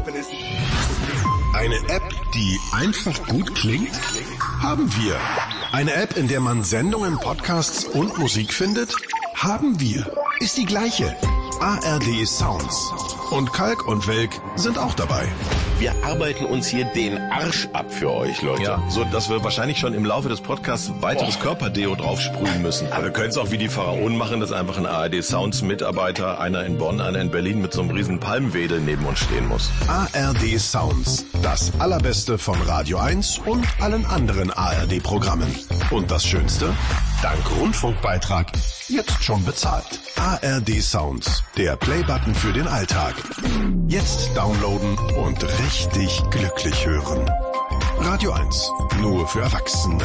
Eine App, die einfach gut klingt? Haben wir. Eine App, in der man Sendungen, Podcasts und Musik findet? Haben wir. Ist die gleiche. ARD Sounds. Und Kalk und Welk sind auch dabei. Wir arbeiten uns hier den Arsch ab für euch, Leute. Ja, so dass wir wahrscheinlich schon im Laufe des Podcasts weiteres Körperdeo draufsprühen müssen. Aber wir können es auch wie die Pharaonen machen, dass einfach ein ARD Sounds Mitarbeiter, einer in Bonn, einer in Berlin mit so einem riesen Palmwedel neben uns stehen muss. ARD Sounds. Das Allerbeste von Radio 1 und allen anderen ARD-Programmen. Und das Schönste? Dank Rundfunkbeitrag jetzt schon bezahlt. ARD Sounds. Der Playbutton für den Alltag. Jetzt downloaden und richtig glücklich hören. Radio 1. Nur für Erwachsene.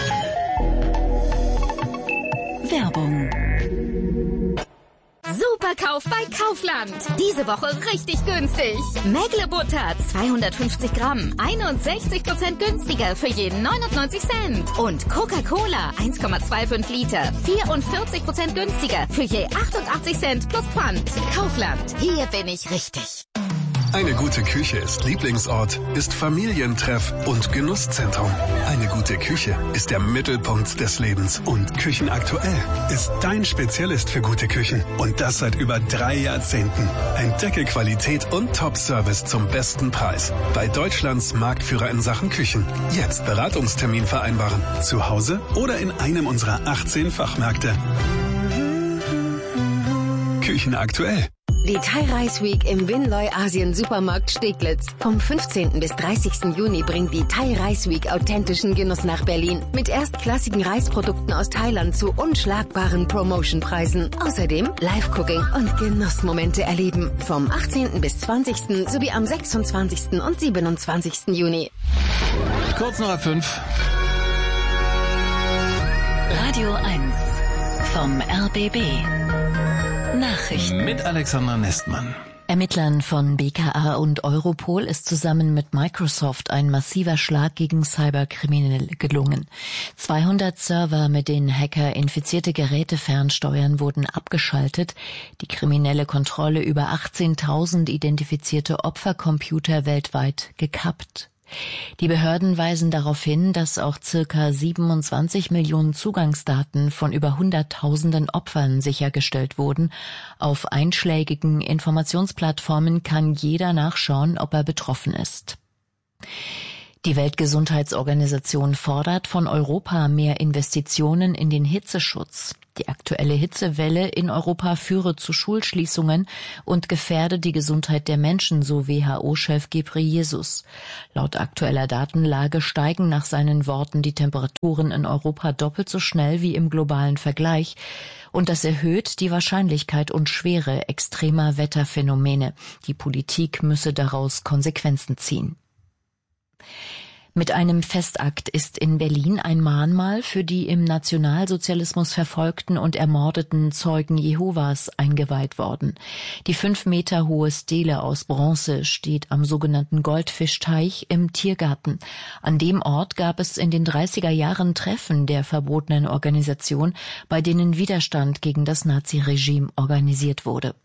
Werbung. Superkauf bei Kaufland. Diese Woche richtig günstig. Mägle-Butter 250 Gramm, 61% günstiger für jeden 99 Cent. Und Coca-Cola 1,25 Liter, 44% günstiger für je 88 Cent plus Pfand. Kaufland, hier bin ich richtig. Eine gute Küche ist Lieblingsort, ist Familientreff und Genusszentrum. Eine gute Küche ist der Mittelpunkt des Lebens. Und Küchenaktuell ist dein Spezialist für gute Küchen. Und das seit über 3 Jahrzehnten. Entdecke Qualität und Top-Service zum besten Preis. Bei Deutschlands Marktführer in Sachen Küchen. Jetzt Beratungstermin vereinbaren. Zu Hause oder in einem unserer 18 Fachmärkte. Küchenaktuell. Die Thai Rice Week im Winloy Asien Supermarkt Steglitz. Vom 15. bis 30. Juni bringt die Thai Rice Week authentischen Genuss nach Berlin. Mit erstklassigen Reisprodukten aus Thailand zu unschlagbaren Promotionpreisen. Außerdem Live-Cooking und Genussmomente erleben. Vom 18. bis 20. sowie am 26. und 27. Juni. Kurz noch ab 5. Radio 1 vom RBB. Nachrichten. Mit Alexandra Nestmann. Ermittlern von BKA und Europol ist zusammen mit Microsoft ein massiver Schlag gegen Cyberkriminelle gelungen. 200 Server, mit denen Hacker infizierte Geräte fernsteuern, wurden abgeschaltet. Die kriminelle Kontrolle über 18.000 identifizierte Opfercomputer weltweit gekappt. Die Behörden weisen darauf hin, dass auch ca. 27 Millionen Zugangsdaten von über Hunderttausenden Opfern sichergestellt wurden. Auf einschlägigen Informationsplattformen kann jeder nachschauen, ob er betroffen ist. Die Weltgesundheitsorganisation fordert von Europa mehr Investitionen in den Hitzeschutz. Die aktuelle Hitzewelle in Europa führe zu Schulschließungen und gefährde die Gesundheit der Menschen, so WHO-Chef Ghebreyesus. Laut aktueller Datenlage steigen nach seinen Worten die Temperaturen in Europa doppelt so schnell wie im globalen Vergleich. Und das erhöht die Wahrscheinlichkeit und Schwere extremer Wetterphänomene. Die Politik müsse daraus Konsequenzen ziehen. Mit einem Festakt ist in Berlin ein Mahnmal für die im Nationalsozialismus verfolgten und ermordeten Zeugen Jehovas eingeweiht worden. Die 5 Meter hohe Stele aus Bronze steht am sogenannten Goldfischteich im Tiergarten. An dem Ort gab es in den 30er Jahren Treffen der verbotenen Organisation, bei denen Widerstand gegen das Naziregime organisiert wurde.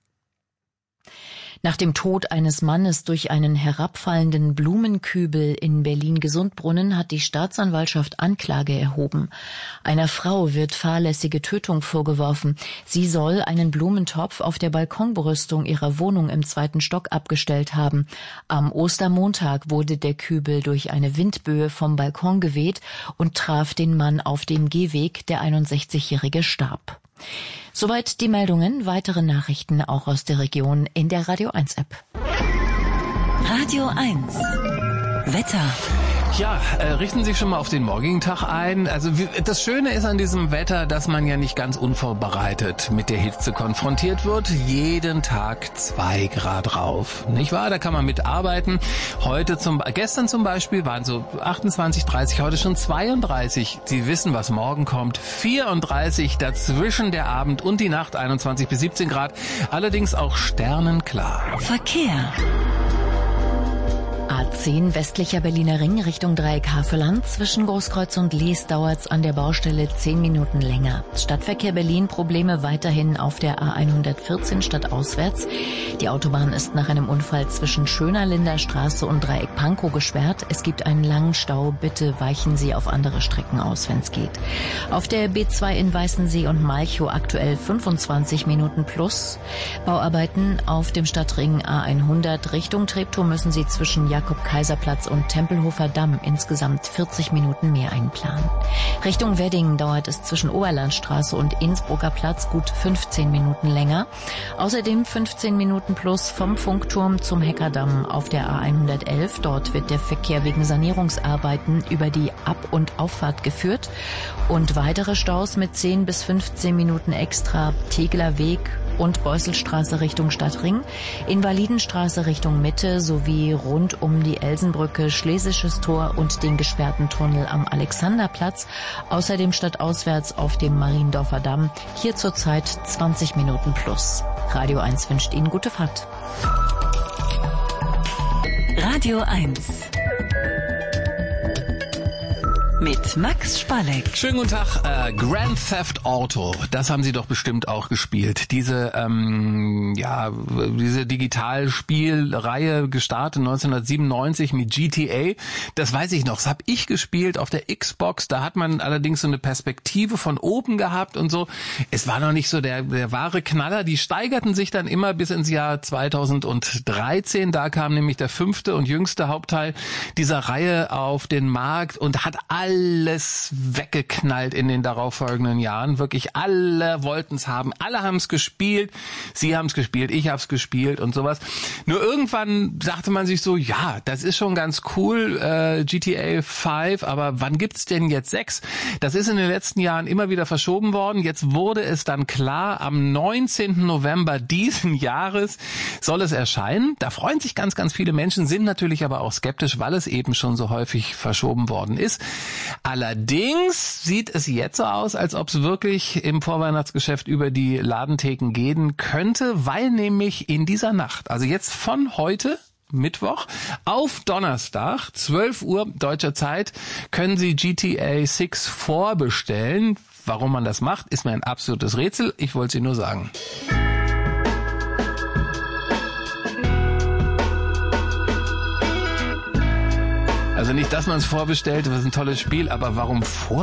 Nach dem Tod eines Mannes durch einen herabfallenden Blumenkübel in Berlin-Gesundbrunnen hat die Staatsanwaltschaft Anklage erhoben. Einer Frau wird fahrlässige Tötung vorgeworfen. Sie soll einen Blumentopf auf der Balkonbrüstung ihrer Wohnung im 2. Stock abgestellt haben. Am Ostermontag wurde der Kübel durch eine Windböe vom Balkon geweht und traf den Mann auf dem Gehweg. Der 61-Jährige starb. Soweit die Meldungen. Weitere Nachrichten auch aus der Region in der Radio 1 App. Radio 1 Wetter. Ja, richten Sie sich schon mal auf den morgigen Tag ein. Also das Schöne ist an diesem Wetter, dass man ja nicht ganz unvorbereitet mit der Hitze konfrontiert wird. Jeden Tag 2 Grad rauf. Nicht wahr? Da kann man mitarbeiten. Gestern zum Beispiel waren so 28, 30, heute schon 32. Sie wissen, was morgen kommt. 34 dazwischen der Abend und die Nacht, 21 bis 17 Grad. Allerdings auch sternenklar. Verkehr. A10 A10 westlicher Berliner Ring Richtung Dreieck Havelland. Zwischen Großkreuz und Lies dauert's an der Baustelle 10 Minuten länger. Stadtverkehr Berlin, Probleme weiterhin auf der A114 stadtauswärts. Die Autobahn ist nach einem Unfall zwischen Schönerlinder Straße und Dreieck Pankow gesperrt. Es gibt einen langen Stau. Bitte weichen Sie auf andere Strecken aus, wenn's geht. Auf der B2 in Weißensee und Malchow aktuell 25 Minuten plus. Bauarbeiten auf dem Stadtring A100 Richtung Treptow müssen Sie zwischen Jakob-Kaiser-Platz und Tempelhofer Damm insgesamt 40 Minuten mehr einplanen. Richtung Wedding dauert es zwischen Oberlandstraße und Innsbrucker Platz gut 15 Minuten länger. Außerdem 15 Minuten plus vom Funkturm zum Heckerdamm auf der A111. Dort wird der Verkehr wegen Sanierungsarbeiten über die Ab- und Auffahrt geführt. Und weitere Staus mit 10 bis 15 Minuten extra Tegeler Weg und Beusselstraße Richtung Stadtring, Invalidenstraße Richtung Mitte sowie rund um die Elsenbrücke, Schlesisches Tor und den gesperrten Tunnel am Alexanderplatz. Außerdem stadtauswärts auf dem Mariendorfer Damm. Hier zurzeit 20 Minuten plus. Radio 1 wünscht Ihnen gute Fahrt. Radio 1 mit Max Spalleck. Schönen guten Tag. Grand Theft Auto, das haben Sie doch bestimmt auch gespielt. Diese Digitalspielreihe gestartet 1997 mit GTA. Das weiß ich noch. Das habe ich gespielt auf der Xbox. Da hat man allerdings so eine Perspektive von oben gehabt und so. Es war noch nicht so der wahre Knaller. Die steigerten sich dann immer bis ins Jahr 2013. Da kam nämlich der 5. und jüngste Hauptteil dieser Reihe auf den Markt und hat alles weggeknallt in den darauffolgenden Jahren. Wirklich alle wollten es haben. Alle haben es gespielt. Sie haben es gespielt, ich habe es gespielt und sowas. Nur irgendwann dachte man sich so, ja, das ist schon ganz cool, GTA 5, aber wann gibt's denn jetzt 6? Das ist in den letzten Jahren immer wieder verschoben worden. Jetzt wurde es dann klar, am 19. November diesen Jahres soll es erscheinen. Da freuen sich ganz, ganz viele Menschen, sind natürlich aber auch skeptisch, weil es eben schon so häufig verschoben worden ist. Allerdings sieht es jetzt so aus, als ob es wirklich im Vorweihnachtsgeschäft über die Ladentheken gehen könnte, weil nämlich in dieser Nacht, also jetzt von heute, Mittwoch, auf Donnerstag, 12 Uhr deutscher Zeit, können Sie GTA 6 vorbestellen. Warum man das macht, ist mir ein absolutes Rätsel. Ich wollte es Ihnen nur sagen. Also nicht, dass man es vorbestellt, das ist ein tolles Spiel, aber warum